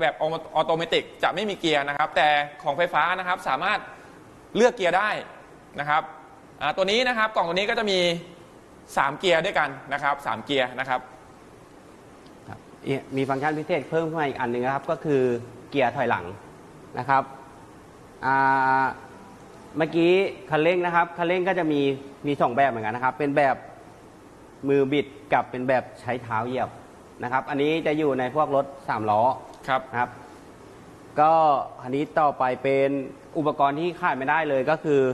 แบบออโตเมติกจะไม่มีเกียร์นะครับแต่ของไฟฟ้านะครับสามารถเลือกเกียร์ได้นะครับตัวนี้นะครับกล่องตัวนี้ก็จะมี3เกียร์ด้วยกันนะครับ3เกียร์นะครับมีฟังก์ชันพิเศษเพิ่มขึ้นมาอีกอันหนึ่งนะครับก็คือเกียร์ถอยหลังนะครับเมื่อกี้คันเร่งนะครับคันเร่งก็จะมี2แบบเหมือนกันนะครับเป็นแบบมือบิดกับเป็นแบบใช้เท้าเหยียบนะครับอันนี้จะอยู่ในพวกรถ3ล้อนะครับก็อันนี้ต่อไปเป็นอุปกรณ์ที่ขาดไม่ได้เลยก็คือ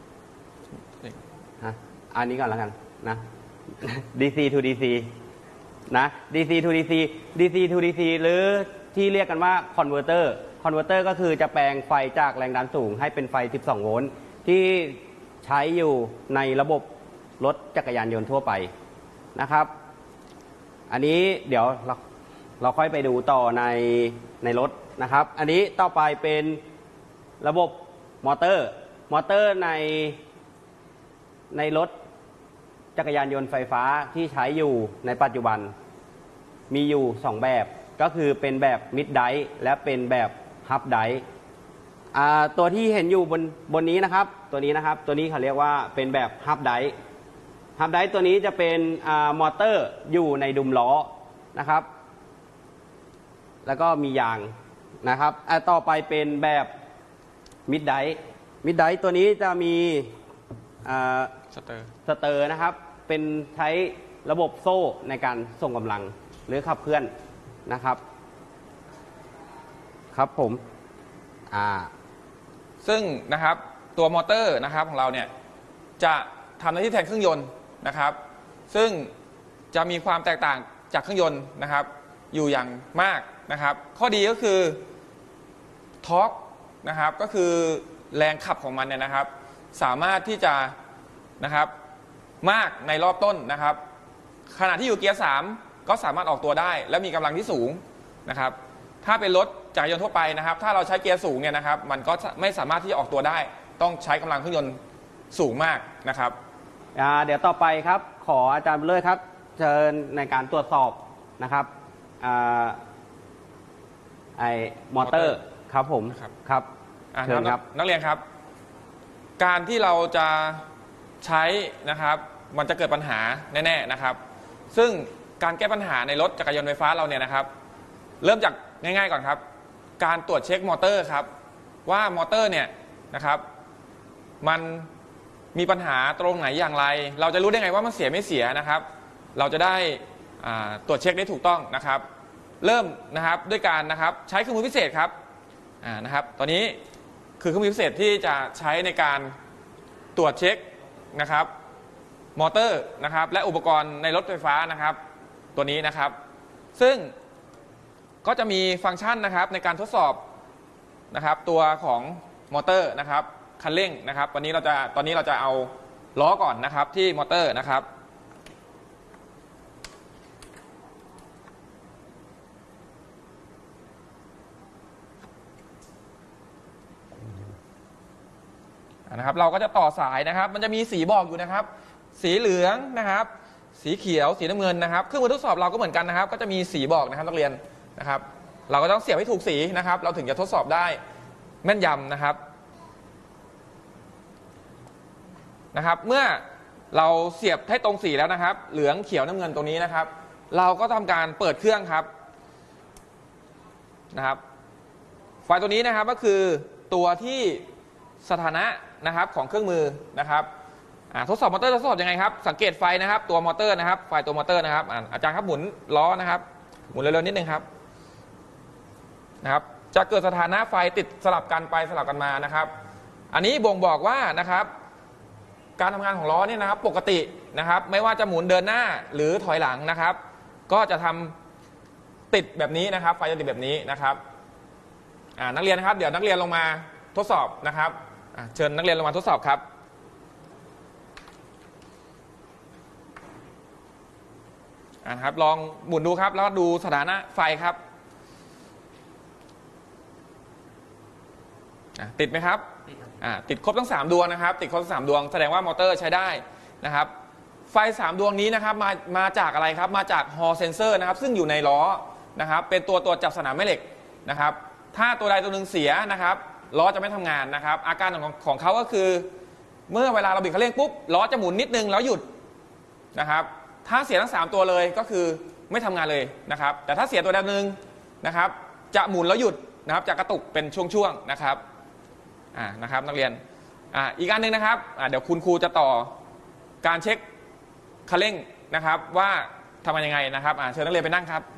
อันนี้ก่อนแล้วกันนะ DC to DC นะ DC to DC DC to DC หรือที่เรียกกันว่า Converter ก็คือจะแปลงไฟจากแรงดันสูงให้เป็นไฟ12โวลต์ที่ใช้อยู่ในระบบรถจักรยานยนต์ทั่วไปนะครับอันนี้เดี๋ยวเราค่อยไปดูต่อในรถนะครับอันนี้ต่อไปเป็นระบบมอเตอร์ในรถจักรยานยนต์ไฟฟ้าที่ใช้อยู่ในปัจจุบันมีอยู่2แบบก็คือเป็นแบบมิดไดฟ์และเป็นแบบฮับไดฟ์ตัวที่เห็นอยู่บนนี้นะครับตัวนี้เขาเรียกว่าเป็นแบบฮับไดฟ์ตัวนี้จะเป็นมอเตอร์อยู่ในดุมล้อนะครับแล้วก็มียางนะครับต่อไปเป็นแบบมิดไดฟ์ตัวนี้จะมีสเตอร์นะครับเป็นใช้ระบบโซ่ในการส่งกำลังหรือขับเคลื่อนนะครับครับผมซึ่งนะครับตัวมอเตอร์นะครับของเราเนี่ยจะทำหน้าที่แทนเครื่องยนต์นะครับซึ่งจะมีความแตกต่างจากเครื่องยนต์นะครับอยู่อย่างมากนะครับข้อดีก็คือทอร์กนะครับก็คือแรงขับของมันเนี่ยนะครับสามารถที่จะนะครับมากในรอบต้นนะครับขณะที่อยู่เกียร์3ก็สามารถออกตัวได้และมีกำลังที่สูงนะครับถ้าเป็นรถจักรยานยนต์ทั่วไปนะครับถ้าเราใช้เกียร์สูงเนี่ยนะครับมันก็ไม่สามารถที่จะออกตัวได้ต้องใช้กำลังเครื่องยนต์สูงมากนะครับเดี๋ยวต่อไปครับขออาจารย์เลยครับเชิญในการตรวจสอบนะครับมอเตอร์ครับผมครับเชิญครับนักเรียนครับการที่เราจะใช้นะครับมันจะเกิดปัญหาแน่ๆนะครับซึ่งการแก้ปัญหาในรถจักรยานไฟฟ้าเราเนี่ยนะครับเริ่มจากง่ายๆก่อนครับการตรวจเช็คมอเตอร์ครับว่ามอเตอร์เนี่ยนะครับมันมีปัญหาตรงไหนอย่างไรเราจะรู้ได้ไงว่ามันเสียไม่เสียนะครับเราจะได้ตรวจเช็คได้ถูกต้องนะครับเริ่มนะครับด้วยการนะครับใช้เครื่องมือพิเศษครับนะครับตอนนี้คือเครื่องมือพิเศษที่จะใช้ในการตรวจเช็คนะครับมอเตอร์นะครับและอุปกรณ์ในรถไฟฟ้านะครับตัวนี้นะครับซึ่งก็จะมีฟังก์ชันนะครับในการทดสอบนะครับตัวของมอเตอร์นะครับคันเร่งนะครับตอนนี้เราจะเอาล้อก่อนนะครับที่มอเตอร์นะครับนะครับเราก็จะต่อสายนะครับมันจะมีสีบอกอยู่นะครับสีเหลืองนะครับสีเขียวสีน้ำเงินนะครับเครื่องมือทดสอบเราก็เหมือนกันนะครับก็จะมีสีบอกนะครับนักเรียนนะครับเราก็ต้องเสียบให้ถูกสีนะครับเราถึงจะทดสอบได้แม่นยำนะครับเมื่อเราเสียบให้ตรงสีแล้วนะครับเหลืองเขียวน้ำเงินตรงนี้นะครับเราก็ทำการเปิดเครื่องครับไฟตัวนี้นะครับก็คือตัวที่สถานะนะครับของเครื่องมือนะครับทดสอบมอเตอร์ทดสอบยังไงครับสังเกตไฟนะครับตัวมอเตอร์นะครับไฟตัวมอเตอร์นะครับอาจารย์ครับหมุนล้อนะครับหมุนเร็วๆนิดนึงครับจะเกิดสถานะไฟติดสลับกันไปสลับกันมานะครับอันนี้บ่งบอกว่านะครับการทำงานของล้อเนี่ยนะครับปกตินะครับไม่ว่าจะหมุนเดินหน้าหรือถอยหลังนะครับก็จะทำติดแบบนี้นะครับไฟจะติดแบบนี้นะครับนักเรียนนะครับเดี๋ยวนักเรียนลงมาทดสอบนะครับเชิญนักเรียนลงมาทดสอบครับนะครับลองหมุนดูครับแล้วดูสถานะไฟครับติดไหมครับติดครบทั้ง3ดวงนะครับติดครบทั้ง3ดวงแสดงว่ามอเตอร์ใช้ได้นะครับไฟ3ดวงนี้นะครับมาจากอะไรครับมาจากฮอลเซนเซอร์นะครับซึ่งอยู่ในล้อนะครับเป็นตัวจับสนามแม่เหล็กนะครับถ้าตัวใดตัวหนึ่งเสียนะครับล้อจะไม่ทำงานนะครับอาการของเขาก็คือเมื่อเวลาเราบิดคันเร่งปุ๊บล้อจะหมุนนิดนึงแล้วหยุดนะครับถ้าเสียทั้ง3ตัวเลยก็คือไม่ทำงานเลยนะครับแต่ถ้าเสียตัวใดตัวหนึ่งนะครับจะหมุนแล้วหยุดนะครับจะกระตุกเป็นช่วงๆนะครับนะครับนักเรียนอีกอันหนึ่งนะครับเดี๋ยวคุณครูจะต่อการเช็คคันเร่งนะครับว่าทำยังไงนะครับเชิญนักเรียนไปนั่งครับ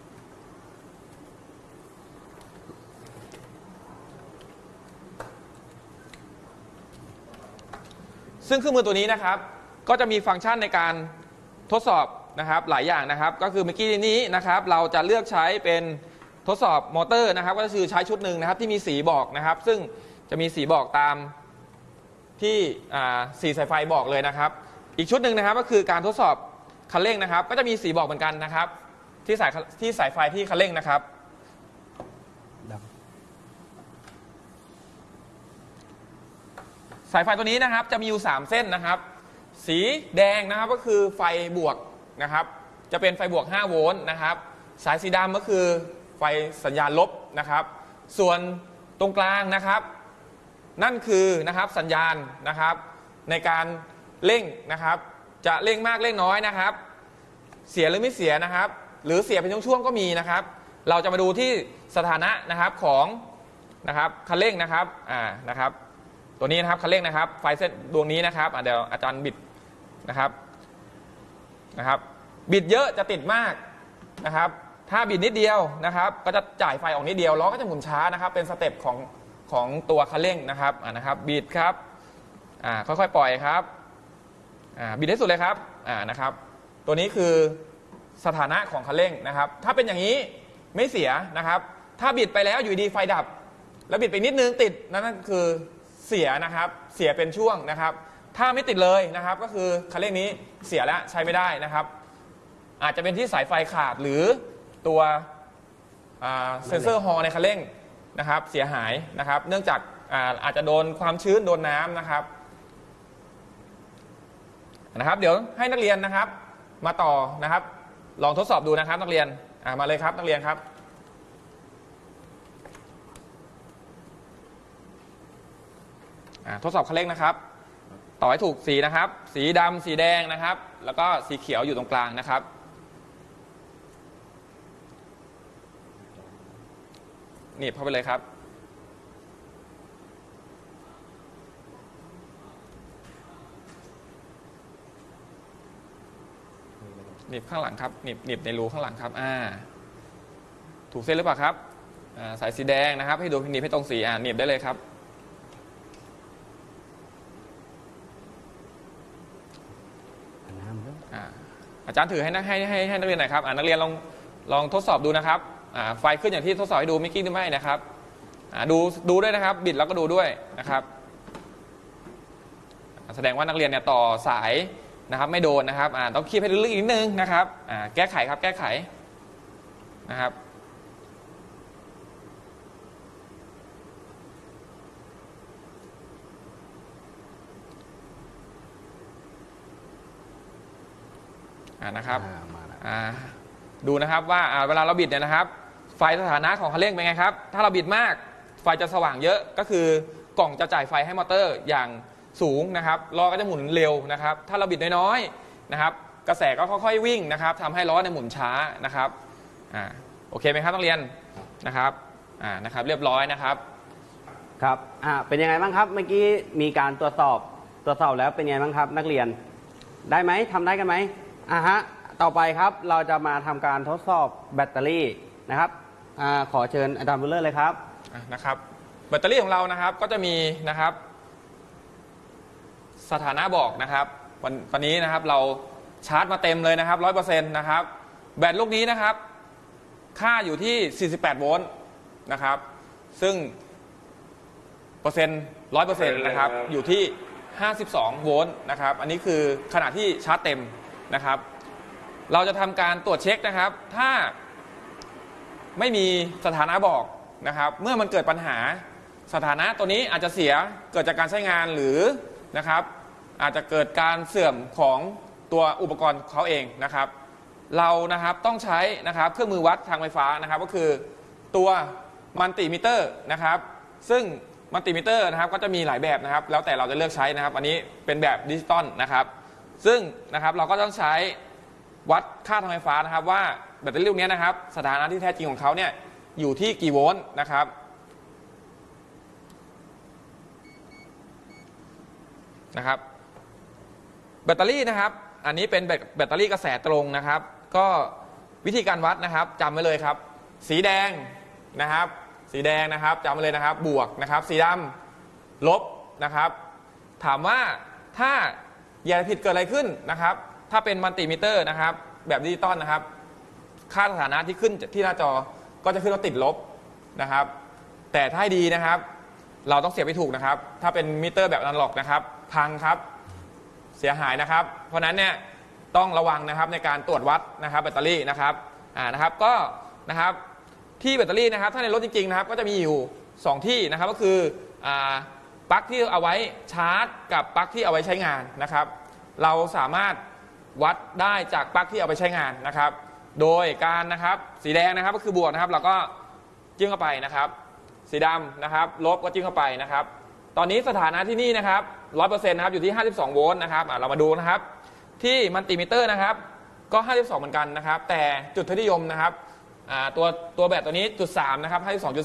ซึ่งเครื่องมือตัวนี้นะครับก็จะมีฟังก์ชันในการทดสอบนะครับหลายอย่างนะครับก็คือเมื่อกี้นี้นะครับเราจะเลือกใช้เป็นทดสอบมอเตอร์นะครับก็คือใช้ชุดหนึ่งนะครับที่มีสีบอกนะครับซึ่งจะมีสีบอกตามที่สีสายไฟบอกเลยนะครับอีกชุดหนึ่งนะครับก็คือการทดสอบคันเร่งนะครับก็จะมีสีบอกเหมือนกันนะครับที่สายไฟที่คันเร่งนะครับสายไฟตัวนี้นะครับจะมีอยู่3เส้นนะครับสีแดงนะครับก็คือไฟบวกนะครับจะเป็นไฟบวก5โวลต์นะครับสายสีดำก็คือไฟสัญญาณลบนะครับส่วนตรงกลางนะครับนั่นคือนะครับสัญญาณนะครับในการเร่งนะครับจะเร่งมากเร่งน้อยนะครับเสียหรือไม่เสียนะครับหรือเสียเป็นช่วงๆก็มีนะครับเราจะมาดูที่สถานะนะครับของนะครับคันเร่งนะครับนะครับตัวนี้นะครับคันเร่งนะครับไฟเส้นดวงนี้นะครับเดี๋ยวอาจารย์บิดนะครับบิดเยอะจะติดมากนะครับถ้าบิดนิดเดียวนะครับก็จะจ่ายไฟออกนิดเดียวล้อก็จะหมุนช้านะครับเป็นสเต็ปของตัวคันเร่งนะครับนะครับบิดครับค่อยๆปล่อยครับบิดให้สุดเลยครับนะครับตัวนี้คือสถานะของคันเร่งนะครับถ้าเป็นอย่างนี้ไม่เสียนะครับถ้าบิดไปแล้วอยู่ดีไฟดับแล้วบิดไปนิดนึงติดนั่นคือเสียนะครับเสียเป็นช่วงนะครับถ้าไม่ติดเลยนะครับก็คือคันเร่งนี้เสียแล้วใช้ไม่ได้นะครับอาจจะเป็นที่สายไฟขาดหรือตัวเซ็นเซอร์ฮอลในคันเร่งนะครับเสียหายนะครับเนื่องจากอาจจะโดนความชื้นโดนน้ำนะครับเดี๋ยวให้นักเรียนนะครับมาต่อนะครับลองทดสอบดูนะครับนักเรียนมาเลยครับนักเรียนครับทดสอบคันเร่งนะครับต่อให้ถูกสีนะครับสีดำสีแดงนะครับแล้วก็สีเขียวอยู่ตรงกลางนะครับหนีบเข้าไปเลยครับหนีบข้างหลังครับหนีบในรูข้างหลังครับถูกเส้นหรือเปล่าครับสายสีแดงนะครับให้ดูหนีบให้ตรงสีหนีบได้เลยครับอาจารย์ถือให้นักเรียนหน่อยครับนักเรียนลองทดสอบดูนะครับไฟขึ้นอย่างที่ทดสอบให้ดูไม่กิ้งหรือไม่นะครับดูด้วยนะครับบิดแล้วก็ดูด้วยนะครับแสดงว่านักเรียนเนี่ยต่อสายนะครับไม่โดนนะครับต้องคีบให้ลึกๆอีกนิดนึงนะครับแก้ไขครับแก้ไขนะครับนะครับดูนะครับว่าเวลาเราบิดเนี่ยนะครับไฟสถานะของคันเร่งเป็นไงครับถ้าเราบิดมากไฟจะสว่างเยอะก็คือกล่องจะจ่ายไฟให้มอเตอร์อย่างสูงนะครับล้อก็จะหมุนเร็วนะครับถ้าเราบิดน้อยๆนะครับกระแสก็ค่อยๆวิ่งนะครับทำให้ล้อเนี่ยหมุนช้านะครับโอเคไหมครับนักเรียนนะครับนะครับเรียบร้อยนะครับครับเป็นยังไงบ้างครับเมื่อกี้มีการตรวจสอบแล้วเป็นยังไงบ้างครับนักเรียนได้ไหมทำได้กันไหมต่อไปครับเราจะมาทำการทดสอบแบตเตอรี่นะครับขอเชิญอาจารย์บุลเลอร์เลยครับนะครับแบตเตอรี่ของเรานะครับก็จะมีนะครับสถานะบอกนะครับวันนี้นะครับเราชาร์จมาเต็มเลยนะครับ 100% นะครับแบตลูกนี้นะครับค่าอยู่ที่48โวลต์นะครับซึ่งเปอร์เซ็นต์ 100% นะครับอยู่ที่52โวลต์นะครับอันนี้คือขณะที่ชาร์จเต็มนะครับเราจะทำการตรวจเช็คนะครับถ้าไม่มีสถานะบอกนะครับเมื่อมันเกิดปัญหาสถานะตัวนี้อาจจะเสียเกิดจากการใช้งานหรือนะครับอาจจะเกิดการเสื่อมของตัวอุปกรณ์เขาเองนะครับเรานะครับต้องใช้นะครับเครื่องมือวัดทางไฟฟ้านะครับก็คือตัวมัลติมิเตอร์นะครับซึ่งมัลติมิเตอร์นะครับก็จะมีหลายแบบนะครับแล้วแต่เราจะเลือกใช้นะครับอันนี้เป็นแบบดิจิตอลนะครับซึ่งนะครับเราก็ต้องใช้วัดค่าทางไฟฟ้านะครับว่าแบตเตอรี่ลูกนี้นะครับสถานะที่แท้จริงของเขาเนี่ยอยู่ที่กี่โวลต์นะครับแบตเตอรี่นะครับอันนี้เป็นแบตเตอรี่กระแสตรงนะครับก็วิธีการวัดนะครับจำไว้เลยครับสีแดงนะครับสีแดงนะครับจำไว้เลยนะครับบวกนะครับสีดำลบนะครับถามว่าถ้าอย่าผิดเกิดอะไรขึ้นนะครับถ้าเป็นมัลติมิเตอร์นะครับแบบดิจิตอลนะครับค่าสถานะที่ขึ้นที่หน้าจอก็จะขึ้นว่าติดลบนะครับแต่ถ้าให้ดีนะครับเราต้องเสียบให้ถูกนะครับถ้าเป็นมิเตอร์แบบอนาล็อกนะครับพังครับเสียหายนะครับเพราะนั้นเนี่ยต้องระวังนะครับในการตรวจวัดนะครับแบตเตอรี่นะครับนะครับก็นะครับที่แบตเตอรี่นะครับถ้าในรถจริงๆนะครับก็จะมีอยู่2ที่นะครับก็คือปลั๊กที่เอาไว้ชาร์จกับปลั๊กที่เอาไว้ใช้งานนะครับเราสามารถวัดได้จากปลั๊กที่เอาไปใช้งานนะครับโดยการนะครับสีแดงนะครับก็คือบวกนะครับเราก็จิ้มเข้าไปนะครับสีดำนะครับลบก็จิ้มเข้าไปนะครับตอนนี้สถานะที่นี่นะครับ 100% นะครับอยู่ที่52โวลต์นะครับเรามาดูนะครับที่มัลติมิเตอร์นะครับก็52เหมือนกันนะครับแต่จุดทศนิยมนะครับตัวแบตตัวนี้จุด3นะครับ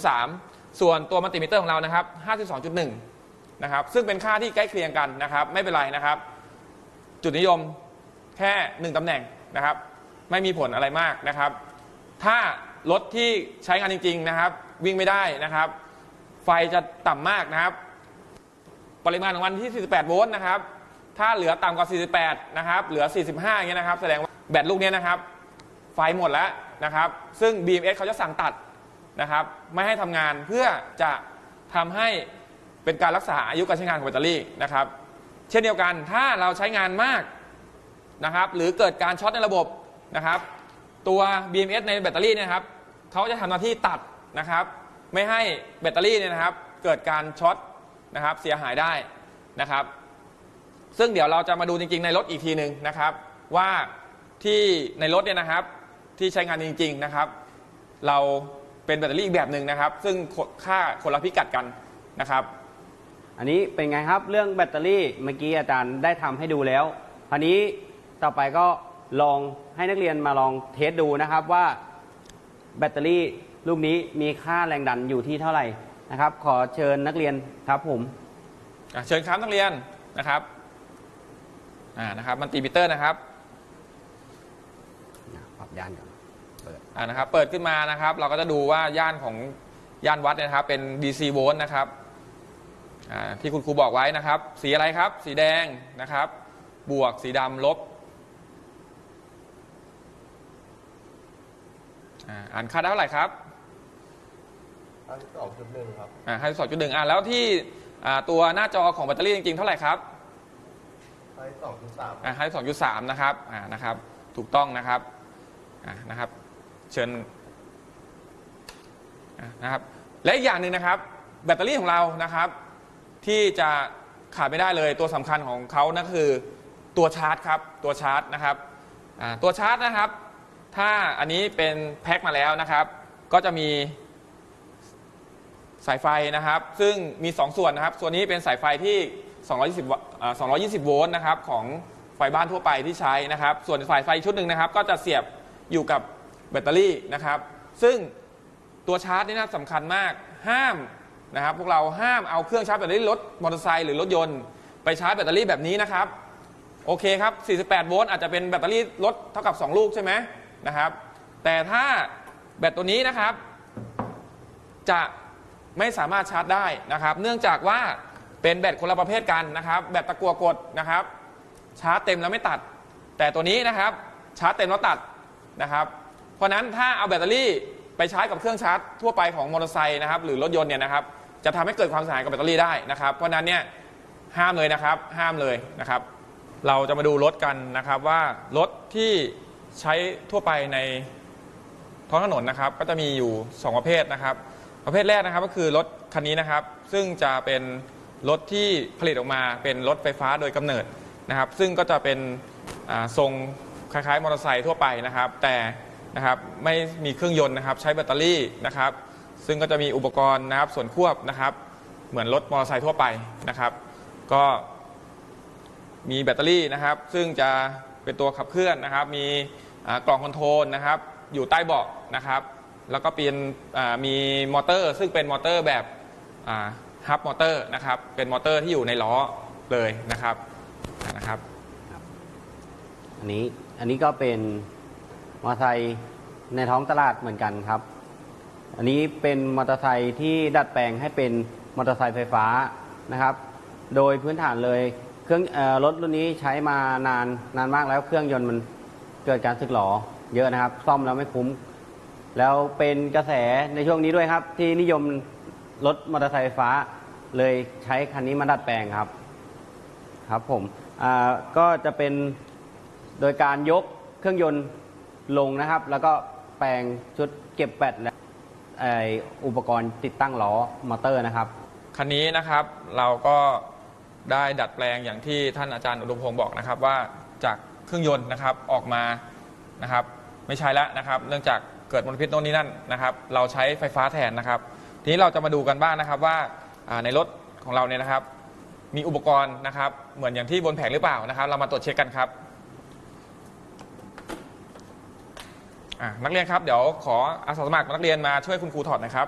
52.3ส่วนตัวมัลติมิเตอร์ของเรานะครับ52.1นะครับซึ่งเป็นค่าที่ใกล้เคียงกันนะครับไม่เป็นไรนะครับจุดนิยมแค่1ตำแหน่งนะครับไม่มีผลอะไรมากนะครับถ้ารถที่ใช้งานจริงๆนะครับวิ่งไม่ได้นะครับไฟจะต่ำมากนะครับปริมาณของมันที่48โวลต์นะครับถ้าเหลือต่ำกว่า48นะครับเหลือ45อย่างเงี้ยนะครับแสดงว่าแบตลูกนี้นะครับไฟหมดแล้วนะครับซึ่ง BMS เขาจะสั่งตัดนะครับไม่ให้ทำงานเพื่อจะทำให้เป็นการรักษาอายุการใช้งานของแบตเตอรี่นะครับเช่นเดียวกันถ้าเราใช้งานมากนะครับหรือเกิดการช็อตในระบบนะครับตัว BMS ในแบตเตอรี่เนี่ยครับเขาจะทำหน้าที่ตัดนะครับไม่ให้แบตเตอรี่เนี่ยนะครับเกิดการช็อตนะครับเสียหายได้นะครับซึ่งเดี๋ยวเราจะมาดูจริงๆในรถอีกทีหนึ่งนะครับว่าที่ในรถเนี่ยนะครับที่ใช้งานจริงๆนะครับเราเป็นแบตเตอรี่อีกแบบหนึ่งนะครับซึ่งค่าคนละพิกัดกันนะครับอันนี้เป็นไงครับเรื่องแบตเตอรี่เมื่อกี้อาจารย์ได้ทำให้ดูแล้วคราวนี้ต่อไปก็ลองให้นักเรียนมาลองเทสดูนะครับว่าแบตเตอรี่ลูกนี้มีค่าแรงดันอยู่ที่เท่าไหร่นะครับขอเชิญนักเรียนครับผมเชิญครับนักเรียนนะครับนะครับมัลติมิเตอร์นะครับปรับย่านก่อนเปิดนะครับเปิดขึ้นมานะครับเราก็จะดูว่าย่านของย่านวัดนะครับเป็น DC โวลต์นะครับที่คุณครูบอกไว้นะครับสีอะไรครับสีแดงนะครับบวกสีดำลบอ่านค่าได้เท่าไหร่ครับ 52.1ครับ 52.1แล้วที่ตัวหน้าจอของแบตเตอรี่จริงๆเท่าไหร่ครับ52.3นะครับนะครับถูกต้องนะครับนะครับเชิญนะครับและอีกอย่างหนึ่งนะครับแบตเตอรี่ของเรานะครับที่จะขาดไม่ได้เลยตัวสำคัญของเขานั่นคือตัวชาร์จครับตัวชาร์จนะครับตัวชาร์จนะครับถ้าอันนี้เป็นแพ็คมาแล้วนะครับก็จะมีสายไฟนะครับซึ่งมี2ส่วนนะครับส่วนนี้เป็นสายไฟที่220โวลต์นะครับของไฟบ้านทั่วไปที่ใช้นะครับส่วนสายไฟชุดหนึ่งนะครับก็จะเสียบอยู่กับแบตเตอรี่นะครับซึ่งตัวชาร์จนี่นะสำคัญมากห้ามนะครับพวกเราห้ามเอาเครื่องชาร์จแบตเตอรี่รถมอเตอร์ไซค์หรือรถยนต์ไปชาร์จแบตเตอรี่แบบนี้นะครับโอเคครับ48โวลต์อาจจะเป็นแบตเตอรี่รถเท่ากับ2ลูกใช่ไหมนะครับแต่ถ้าแบตตัวนี้นะครับจะไม่สามารถชาร์จได้นะครับเนื่องจากว่าเป็นแบตคนละประเภทกันนะครับแบตตะกั่วกดนะครับชาร์จเต็มแล้วไม่ตัดแต่ตัวนี้นะครับชาร์จเต็มแล้วตัดนะครับเพราะนั้นถ้าเอาแบตเตอรี่ไปชาร์จกับเครื่องชาร์จทั่วไปของมอเตอร์ไซค์นะครับหรือรถยนต์เนี่ยนะครับจะทำให้เกิดความเสียหายกับแบตเตอรี่ได้นะครับเพราะนั้นเนี่ยห้ามเลยนะครับห้ามเลยนะครับเราจะมาดูรถกันนะครับว่ารถที่ใช้ทั่วไปในท้องถนนนะครับก็จะมีอยู่2ประเภทนะครับประเภทแรกนะครับก็คือรถคันนี้นะครับซึ่งจะเป็นรถที่ผลิตออกมาเป็นรถไฟฟ้าโดยกำเนิดนะครับซึ่งก็จะเป็นทรงคล้ายๆมอเตอร์ไซค์ทั่วไปนะครับแต่นะครับไม่มีเครื่องยนต์นะครับใช้แบตเตอรี่นะครับซึ่งก็จะมีอุปกรณ์นะครับส่วนควบนะครับเหมือนรถมอเตอร์ไซค์ทั่วไปนะครับก็มีแบตเตอรี่นะครับซึ่งจะเป็นตัวขับเคลื่อนนะครับมีกล่องคอนโทรลนะครับอยู่ใต้เบาะนะครับแล้วก็เป็นมีมอเตอร์ซึ่งเป็นมอเตอร์แบบฮับมอเตอร์นะครับเป็นมอเตอร์ที่อยู่ในล้อเลยนะครับอันนี้ก็เป็นมอเตอร์ไซค์ในท้องตลาดเหมือนกันครับอันนี้เป็นมอเตอร์ไซค์ที่ดัดแปลงให้เป็นมอเตอร์ไซค์ไฟฟ้านะครับโดยพื้นฐานเลยเครื่องรถรุ่นนี้ใช้มานานมากแล้วเครื่องยนต์มันเกิดการสึกหรอเยอะนะครับซ่อมแล้วไม่คุ้มแล้วเป็นกระแสในช่วงนี้ด้วยครับที่นิยมรถมอเตอร์ไซค์ไฟฟ้าเลยใช้คันนี้มาดัดแปลงครับผมก็จะเป็นโดยการยกเครื่องยนต์ลงนะครับแล้วก็แปลงชุดเก็บแบตและอุปกรณ์ติดตั้งล้อมอเตอร์นะครับคันนี้นะครับเราก็ได้ดัดแปลงอย่างที่ท่านอาจารย์อุดมพงศ์บอกนะครับว่าจากเครื่องยนต์นะครับออกมานะครับไม่ใช่แล้วนะครับเนื่องจากเกิดมลพิษโน่นนี่นั่นนะครับเราใช้ไฟฟ้าแทนนะครับทีนี้เราจะมาดูกันบ้างนะครับว่าในรถของเราเนี่ยนะครับมีอุปกรณ์นะครับเหมือนอย่างที่บนแผงหรือเปล่านะครับเรามาตรวจเช็คกันครับนักเรียนครับเดี๋ยวขออาสาสมัครนักเรียนมาช่วยคุณครูถอดนะครับ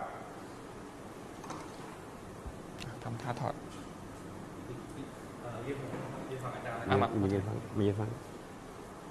ทำท่าถอดมีฟัง